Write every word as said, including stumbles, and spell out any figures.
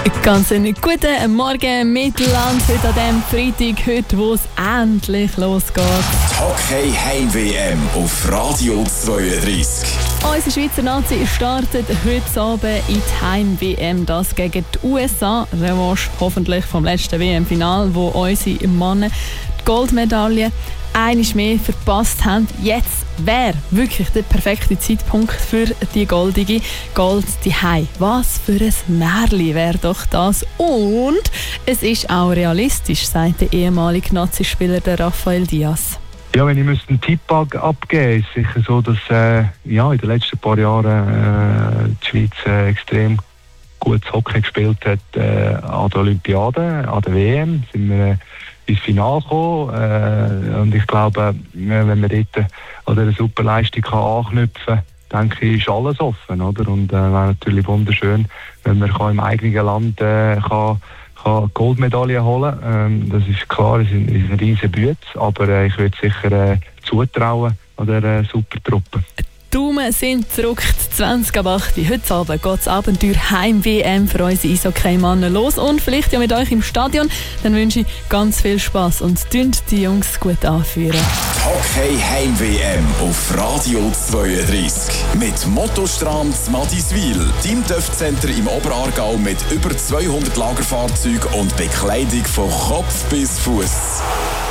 Ganz einen guten Morgen Mittelland heute an diesem Freitag, heute wo es endlich losgeht. Die Hockey-Heim-W M auf Radio zweiunddreißig. Unsere Schweizer Nazi startet heute Abend in die Heim-W M, das gegen die U S A. Revanche hoffentlich vom letzten W M-Final, wo unsere Männer die Goldmedaille einmal mehr verpasst haben. Jetzt wäre wirklich der perfekte Zeitpunkt für die goldige Gold die Hei. Was für ein Märchen wäre doch das. Und es ist auch realistisch, sagt der ehemalige Nazi-Spieler der Rafael Diaz. Ja, wenn ich einen Tipp abgeben müsste, ist es sicher so, dass äh, ja, in den letzten paar Jahren äh, die Schweiz äh, extrem gutes Hockey gespielt hat. Äh, an der Olympiade, an der W M sind wir äh, ins Finale gekommen. Äh, und ich glaube, wenn man dort an dieser super Leistung kann anknüpfen kann, denke ich, ist alles offen. Oder? Und es äh, wäre natürlich wunderschön, wenn man kann im eigenen Land äh, kann, kann Goldmedaillen holen kann. Ähm, das ist klar, es ist ein, ist ein riesen Bütz, aber äh, ich würde sicher äh, zutrauen an dieser äh, super Truppe. Daumen sind zurück, zwanzig ab acht. Heute Abend geht das Abenteuer Heim-W M für unsere Eishockey-Männer los und vielleicht ja mit euch im Stadion. Dann wünsche ich ganz viel Spass und tönt die Jungs gut anführen. Hockey-Heim-W M auf Radio zweiunddreißig. Mit Motostrand Madiswil, deinem T Ö F-Center im Oberaargau mit über zweihundert Lagerfahrzeugen und Bekleidung von Kopf bis Fuß.